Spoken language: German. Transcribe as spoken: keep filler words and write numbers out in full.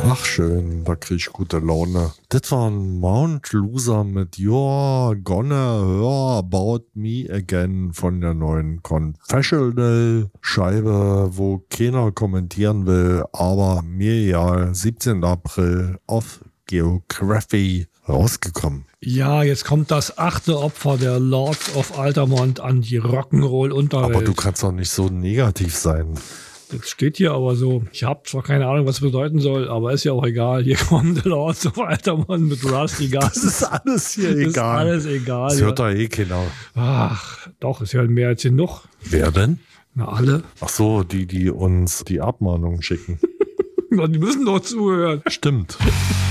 Ach schön, da krieg ich gute Laune. Das war ein Mount Loser mit You're gonna hear about me again von der neuen Confessional-Scheibe, wo keiner kommentieren will, aber mir ja siebzehnten April auf Geography rausgekommen. Ja, jetzt kommt das achte Opfer der Lords of Altamont an die Rock'n'Roll-Unterwelt. Aber du kannst doch nicht so negativ sein. Das steht hier aber so. Ich habe zwar keine Ahnung, was es bedeuten soll, aber ist ja auch egal. Hier kommen die Lords of Altamont mit Rusty Gus. Das ist alles hier das egal. Das ist alles egal. Das ja. hört doch eh keiner. Ach, doch, es hören mehr als genug. Wer denn? Na, alle. Ach so, die, die uns die Abmahnungen schicken. Die müssen doch zuhören. Stimmt.